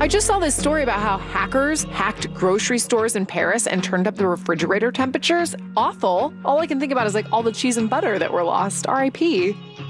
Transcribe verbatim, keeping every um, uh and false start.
I just saw this story about how hackers hacked grocery stores in Paris and turned up the refrigerator temperatures. Awful. All I can think about is like all the cheese and butter that were lost. R I P